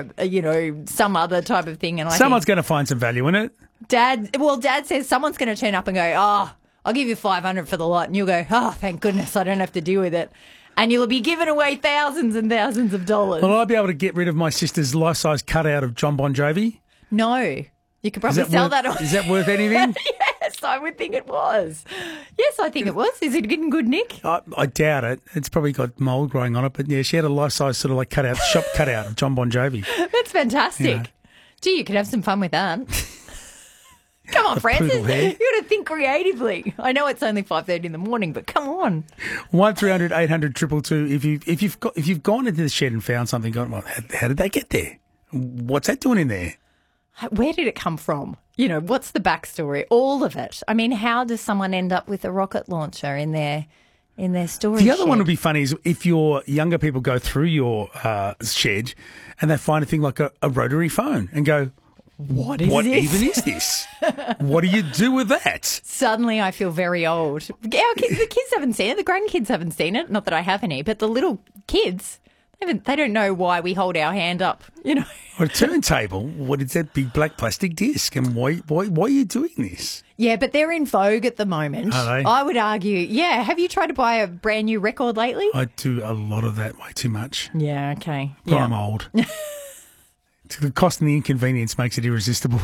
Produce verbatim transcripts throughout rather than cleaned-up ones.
a, a you know, some other type of thing. And I Someone's think going to find some value in it. Dad, well, Dad says someone's going to turn up and go, oh, I'll give you five hundred for the lot. And you'll go, oh, thank goodness I don't have to deal with it. And you'll be giving away thousands and thousands of dollars. Will I be able to get rid of my sister's life-size cutout of John Bon Jovi? No. You could probably Is that sell worth, that on. Is that worth anything? Yes, I would think it was. Yes, I think it was. Is it in good nick? I, I doubt it. It's probably got mould growing on it. But, yeah, she had a life-size sort of like cutout, shop cutout of John Bon Jovi. That's fantastic. You know. Gee, you could have some fun with that. Come on, The Francis. poodle hair. You've got to think creatively. I know it's only five thirty in the morning, but come on. One three hundred eight hundred two two two. If you if you've got if you've gone into the shed and found something, gone, well, how, how did they get there? What's that doing in there? Where did it come from? You know, what's the backstory? All of it. I mean, how does someone end up with a rocket launcher in their in their storage The other shed? one would be funny is if your younger people go through your uh, shed and they find a thing like a, a rotary phone and go, What is what this? even is this? What do you do with that? Suddenly I feel very old. Our kids, the kids haven't seen it. The grandkids haven't seen it. Not that I have any, but the little kids, they, haven't, they don't know why we hold our hand up, you know. Or a turntable, what is that big black plastic disc? And why, why, why are you doing this? Yeah, but they're in vogue at the moment. Are they? I would argue, yeah. Have you tried to buy a brand new record lately? I do a lot of that way too much. Yeah, okay. But Yeah. I'm old. The cost and the inconvenience makes it irresistible.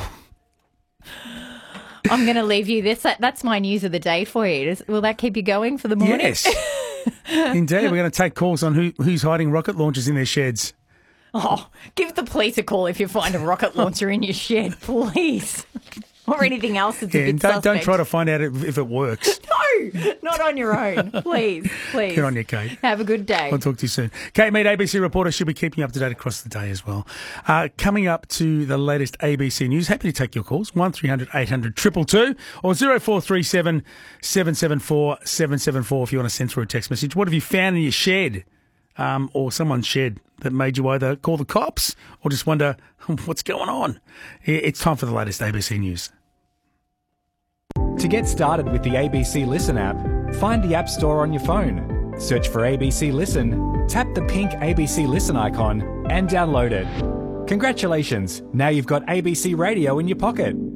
I'm going to leave you this. That, that's my news of the day for you. Does, will that keep you going for the morning? Yes. Indeed. We're going to take calls on who, who's hiding rocket launchers in their sheds. Oh, give the police a call if you find a rocket launcher in your shed, please. Or anything else that's Yeah, a bit and don't, suspect. don't try to find out if, if it works. No, not on your own. Please, please. Good on you, Kate. Have a good day. I'll talk to you soon. Kate Mead, A B C reporter, she'll be keeping you up to date across the day as well. Uh, coming up to the latest A B C news. Happy to take your calls. one three hundred eight hundred two two two or zero four three seven seven seven four seven seven four if you want to send through a text message. What have you found in your shed um, or someone's shed that made you either call the cops or just wonder what's going on? It's time for the latest A B C news. To get started with the A B C Listen app, find the App Store on your phone. Search for A B C Listen, tap the pink A B C Listen icon, and download it. Congratulations! Now you've got A B C Radio in your pocket.